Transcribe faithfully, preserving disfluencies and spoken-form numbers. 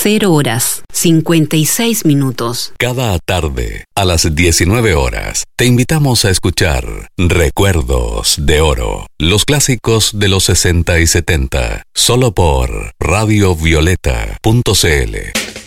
cero horas, cincuenta y seis minutos. Cada tarde, a las diecinueve horas, te invitamos a escuchar Recuerdos de Oro, los clásicos de los sesenta y setenta, solo por radio violeta punto c l.